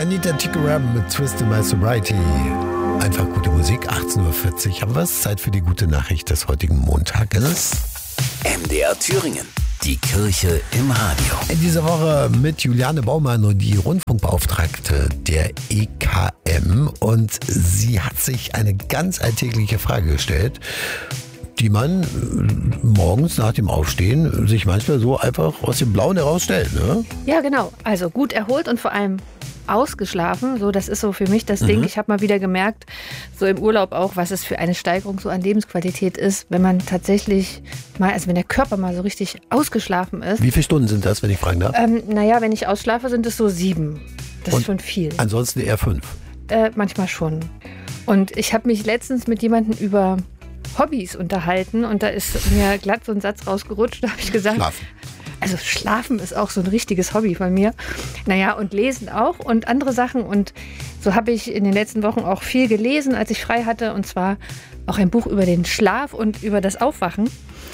Anita Tikaram mit Twist in My Sobriety. Einfach gute Musik, 18.40 Uhr haben wir es. Zeit für die gute Nachricht des heutigen Montages. MDR Thüringen, die Kirche im Radio. In dieser Woche mit Juliane Baumann und die Rundfunkbeauftragte der EKM. Und sie hat sich eine ganz alltägliche Frage gestellt, die man morgens nach dem Aufstehen sich manchmal so einfach aus dem Blauen heraus stellt. Ne? Ja, genau. Also gut erholt und vor allem ausgeschlafen. So, das ist so für mich das Ding. Ich habe mal wieder gemerkt, so im Urlaub auch, was es für eine Steigerung so an Lebensqualität ist, wenn man tatsächlich mal, also wenn der Körper mal so richtig ausgeschlafen ist. Wie viele Stunden sind das, wenn ich fragen darf? Naja, wenn ich ausschlafe, sind es so 7. Das ist schon viel. Ansonsten eher 5? Manchmal schon. Und ich habe mich letztens mit jemandem über Hobbys unterhalten und da ist mir glatt so ein Satz rausgerutscht. Da habe ich gesagt, Schlafen. Also Schlafen ist auch so ein richtiges Hobby von mir. Naja, und Lesen auch und andere Sachen. Und so habe ich in den letzten Wochen auch viel gelesen, als ich frei hatte. Und zwar auch ein Buch über den Schlaf und über das Aufwachen.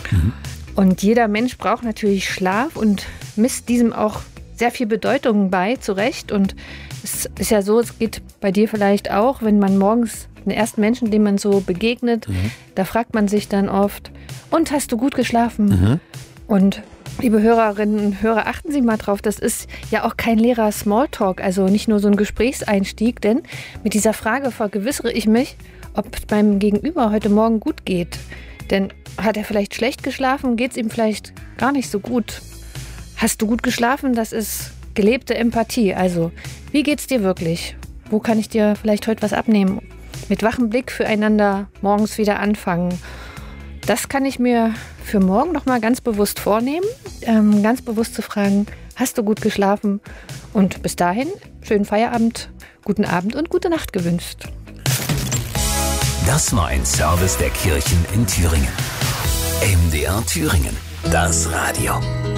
Und jeder Mensch braucht natürlich Schlaf und misst diesem auch sehr viel Bedeutung bei, zu Recht. Und es ist ja so, es geht bei dir vielleicht auch, wenn man morgens den ersten Menschen, dem man so begegnet, da fragt man sich dann oft, und hast du gut geschlafen? Und liebe Hörerinnen und Hörer, achten Sie mal drauf, das ist ja auch kein leerer Smalltalk, also nicht nur so ein Gesprächseinstieg, denn mit dieser Frage vergewissere ich mich, ob es beim Gegenüber heute Morgen gut geht. Denn hat er vielleicht schlecht geschlafen, geht es ihm vielleicht gar nicht so gut. Hast du gut geschlafen? Das ist gelebte Empathie. Also, wie geht's dir wirklich? Wo kann ich dir vielleicht heute was abnehmen? Mit wachem Blick füreinander morgens wieder anfangen. Das kann ich mir für morgen noch mal ganz bewusst vornehmen. Ganz bewusst zu fragen, hast du gut geschlafen? Und bis dahin, schönen Feierabend, guten Abend und gute Nacht gewünscht. Das war ein Service der Kirchen in Thüringen. MDR Thüringen, das Radio.